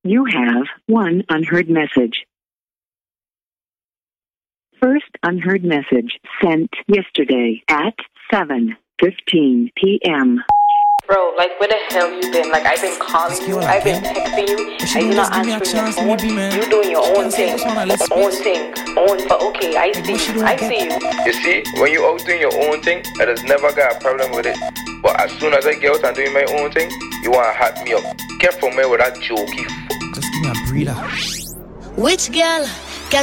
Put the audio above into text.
You have one unheard message. First unheard message sent yesterday at 7:15 p.m. Bro, like, where the hell you been? Like, I've been calling you, I've been texting you, and you're not answering your phone. You're doing your own thing, but okay, I see you. You see, when you out doing your own thing, I just never got a problem with it. But as soon as I get out and doing my own thing, you want to hat me up. Get from me with that jokey. Just give me a breather. Which girl?